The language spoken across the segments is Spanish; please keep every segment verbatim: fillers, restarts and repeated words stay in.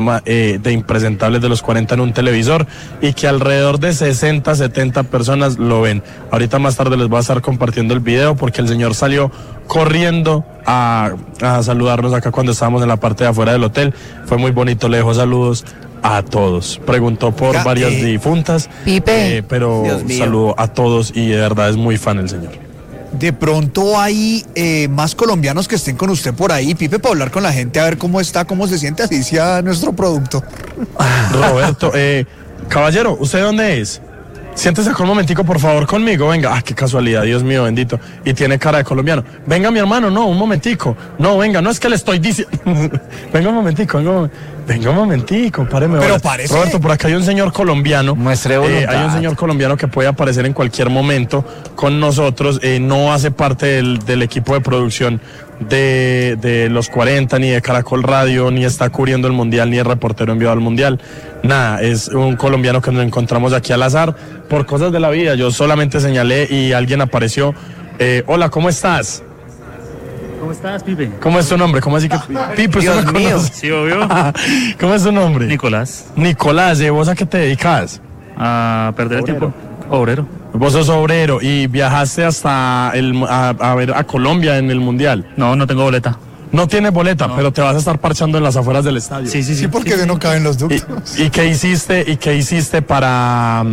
Eh, de impresentables de los cuarenta en un televisor y que alrededor de sesenta, setenta personas lo ven. Ahorita más tarde les voy a estar compartiendo el video porque el señor salió corriendo a, a saludarnos acá cuando estábamos en la parte de afuera del hotel. Fue muy bonito, le dejó saludos a todos. Preguntó por Oiga, varias eh, difuntas, eh, pero saludó a todos y de verdad es muy fan el señor. De pronto hay eh, más colombianos que estén con usted por ahí, Pipe, para hablar con la gente, a ver cómo está, cómo se siente, así sea nuestro producto. Roberto, eh, caballero, ¿usted de dónde es? Siéntese acá un momentico, por favor, conmigo, venga. Ah, qué casualidad, Dios mío, bendito. Y tiene cara de colombiano. Venga, mi hermano, no, un momentico. No, venga, no es que le estoy diciendo. Venga un momentico, venga un momentico. Venga un momentico, páreme. Pero parece... Roberto, por acá hay un señor colombiano. Muestre voluntad. Eh, hay un señor colombiano que puede aparecer en cualquier momento con nosotros. Eh, no hace parte del, del equipo de producción de, de los cuarenta, ni de Caracol Radio, ni está cubriendo el Mundial, ni es reportero enviado al Mundial. Nada, es un colombiano que nos encontramos aquí al azar por cosas de la vida. Yo solamente señalé y alguien apareció. Eh, hola, ¿cómo estás? ¿Cómo estás, Pipe? ¿Cómo es tu nombre? ¿Cómo así que Pipe? Dios ¿Usted me mío. conoce? Sí, obvio. ¿Cómo es tu nombre? Nicolás. Nicolás, ¿y vos a qué te dedicas? A perder el tiempo. Obrero. Vos sos obrero y viajaste hasta el, a, a ver a Colombia en el Mundial. No, no tengo boleta. No tienes boleta, No. pero te vas a estar parchando en las afueras del estadio. Sí, sí, sí. Sí, porque sí, no sí. caben los ductos. ¿Y, y qué hiciste? ¿Y qué hiciste para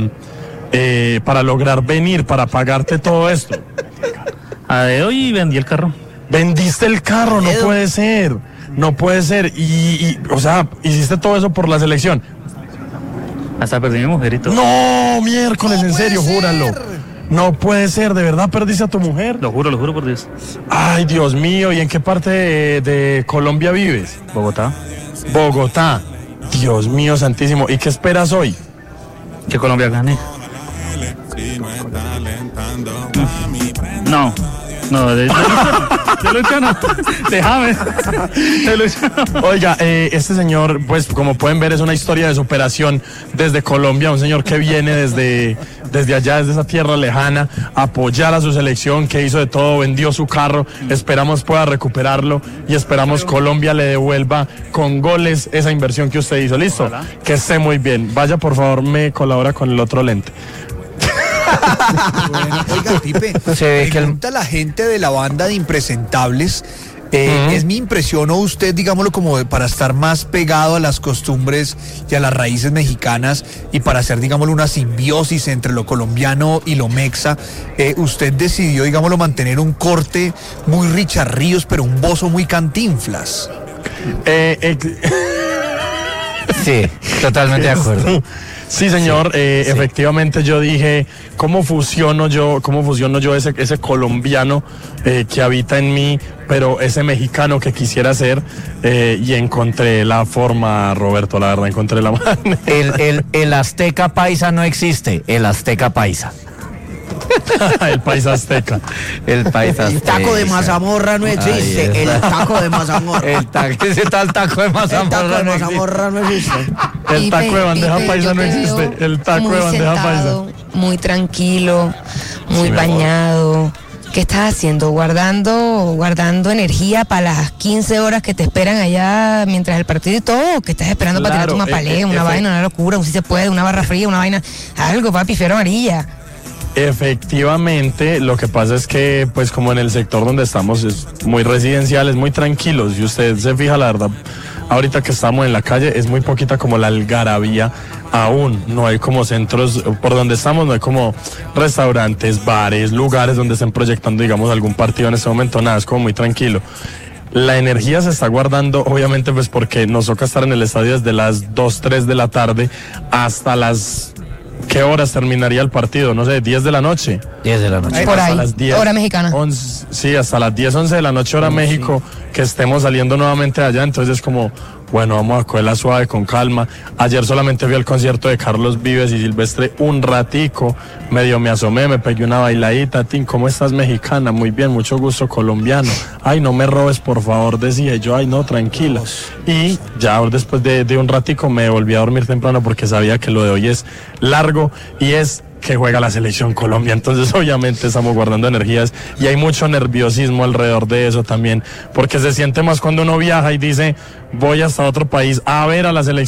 eh, para lograr venir, para pagarte todo esto? A dedo y vendí el carro. Vendiste el carro, no puede ser. No puede ser. Y, y, o sea, hiciste todo eso por la selección. Hasta perdí a mi mujer y todo. No, miércoles, en serio, júralo. No puede ser, ¿de verdad perdiste a tu mujer? Lo juro, lo juro por Dios. Ay, Dios mío, ¿y en qué parte de, de Colombia vives? Bogotá. Bogotá. Dios mío, santísimo. ¿Y qué esperas hoy? Que Colombia gane. No. No, de, de, de Luciano, déjame. De Luciano. Oiga, eh, este señor, pues como pueden ver, es una historia de superación desde Colombia, un señor que viene desde, desde allá, desde esa tierra lejana, a apoyar a su selección, que hizo de todo, vendió su carro, esperamos pueda recuperarlo y esperamos Colombia le devuelva con goles esa inversión que usted hizo. ¿Listo? Ojalá. Que esté muy bien. Vaya, por favor, me colabora con el otro lente. Bueno, oiga, Pipe, Se ve que el- pregunta la gente de la banda de impresentables. Eh, Ujú. ¿Es mi impresión o usted, digámoslo, como de- para estar más pegado a las costumbres y a las raíces mexicanas y para hacer, digámoslo, una simbiosis entre lo colombiano y lo mexa, eh, usted decidió, digámoslo, mantener un corte muy Richard Ríos, pero un bozo muy Cantinflas? Eh, eh, Sí, totalmente de acuerdo. Sí, señor, sí, eh, sí. Efectivamente yo dije, ¿cómo fusiono yo, cómo fusiono yo ese, ese colombiano eh, que habita en mí, pero ese mexicano que quisiera ser? Eh, y encontré la forma, Roberto, la verdad, encontré la manera. El, el, el azteca paisa no existe, el azteca paisa. El paisa azteca. El paisa El taco de mazamorra no existe. Ahí El está. taco de mazamorra. El taco, ese tal taco de El taco mazamorra de no existe. mazamorra no existe. El Pipe, taco de bandeja Pipe, paisa yo no te existe. veo El taco muy de bandeja sentado, paisa. muy tranquilo, muy Sí, mi bañado. ¿Qué estás haciendo? Guardando, guardando energía para las quince horas que te esperan allá mientras el partido y todo. ¿Qué estás esperando para Claro, tener tu mapalé, eh, eh, una efe- vaina, una locura, un si se puede, una barra fría, una vaina, algo, papi, fiero amarilla? Efectivamente, lo que pasa es que, pues como en el sector donde estamos es muy residencial, es muy tranquilo. Si usted se fija, la verdad, ahorita que estamos en la calle, es muy poquita como la algarabía aún. No hay como centros, por donde estamos, no hay como restaurantes, bares, lugares donde estén proyectando, digamos, algún partido en este momento. Nada, es como muy tranquilo. La energía se está guardando, obviamente, pues porque nos toca estar en el estadio desde las dos, tres de la tarde hasta las... ¿Qué horas terminaría el partido? No sé, diez de la noche. diez de la noche. Por Hasta ahí, las diez, hora mexicana. once, sí, hasta las diez, once de la noche, hora México, que estemos saliendo nuevamente de allá. Entonces es como, bueno, vamos a cogerla suave, con calma. Ayer solamente fui al concierto de Carlos Vives y Silvestre un ratico, medio me asomé, me pegué una bailadita. Tim, ¿cómo estás, mexicana? Muy bien, mucho gusto, colombiano. Ay, no me robes, por favor, decía yo. Ay, no, tranquila. Y ya después de, de un ratico me volví a dormir temprano porque sabía que lo de hoy es largo y es que juega la selección Colombia. Entonces obviamente estamos guardando energías y hay mucho nerviosismo alrededor de eso también, porque se siente más cuando uno viaja y dice voy hasta otro país a ver a la selección